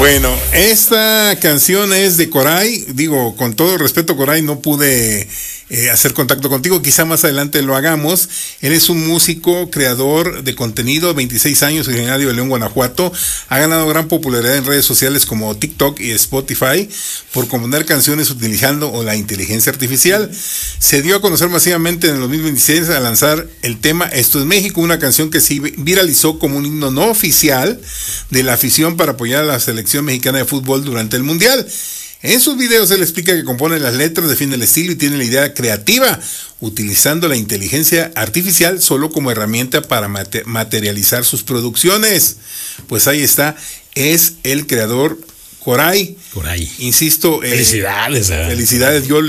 Bueno, esta canción es de Coray. Digo, con todo respeto, Coray, no pude hacer contacto contigo. Quizá más adelante lo hagamos. Él es un músico, creador de contenido, 26 años, originario de León, Guanajuato. Ha ganado gran popularidad en redes sociales como TikTok y Spotify por componer canciones utilizando la inteligencia artificial. Se dio a conocer masivamente en el 2026 al lanzar el tema Esto es México, una canción que se viralizó como un himno no oficial de la afición para apoyar a la selección mexicana de fútbol durante el Mundial. En sus videos él explica que compone las letras, defiende el estilo y tiene la idea creativa, utilizando la inteligencia artificial solo como herramienta para materializar sus producciones. Pues ahí está, es el creador Coray. Insisto, felicidades. Felicidades, yo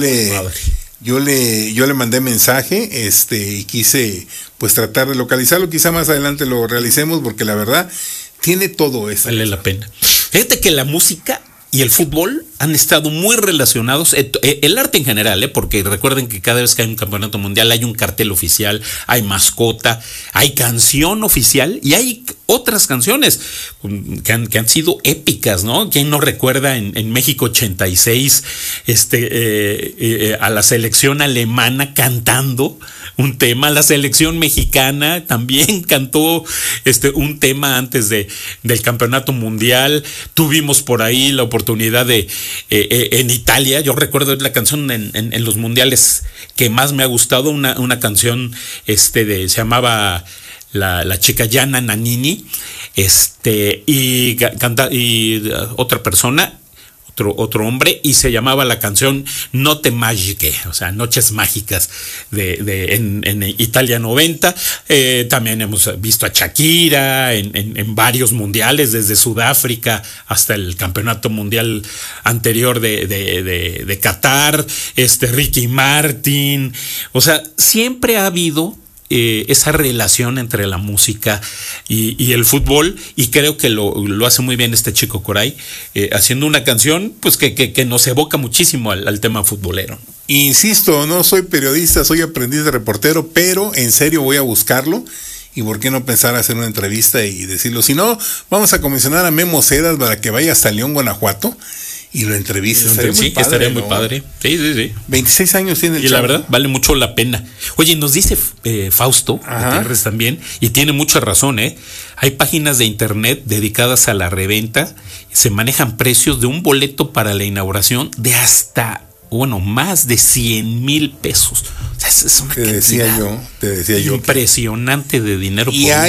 le mandé mensaje, y quise pues tratar de localizarlo. Quizá más adelante lo realicemos porque la verdad tiene todo eso. Vale la pena. Fíjate que la música y el fútbol han estado muy relacionados, el arte en general, porque recuerden que cada vez que hay un campeonato mundial hay un cartel oficial, hay mascota, hay canción oficial y hay otras canciones que han sido épicas, ¿no? ¿Quién no recuerda en México 86 a la selección alemana cantando un tema? La selección mexicana también cantó un tema antes del campeonato mundial. Tuvimos por ahí la oportunidad de en Italia, yo recuerdo la canción en los mundiales que más me ha gustado, una canción se llamaba la chica Gianna Nannini, y canta y otra persona, otro hombre, y se llamaba la canción Notte Magiche, o sea, Noches Mágicas en Italia 90. También hemos visto a Shakira en varios mundiales, desde Sudáfrica hasta el campeonato mundial anterior de Qatar, Ricky Martin. O sea, siempre ha habido esa relación entre la música y el fútbol, y creo que lo hace muy bien este chico Coray, haciendo una canción pues que nos evoca muchísimo al tema futbolero. Insisto, no soy periodista, soy aprendiz de reportero, pero en serio voy a buscarlo. Y por qué no pensar hacer una entrevista y decirlo. Si no, vamos a comisionar a Memo Cedas para que vaya hasta León, Guanajuato, y lo entreviste. Estaría muy padre. Sí. 26 años tiene el y chavo. La verdad, vale mucho la pena. Oye, nos dice Fausto Gutiérrez también, y tiene mucha razón, Hay páginas de internet dedicadas a la reventa, se manejan precios de un boleto para la inauguración de hasta, más de 100,000 pesos. O sea, es una cantidad te decía yo impresionante de dinero. Y hay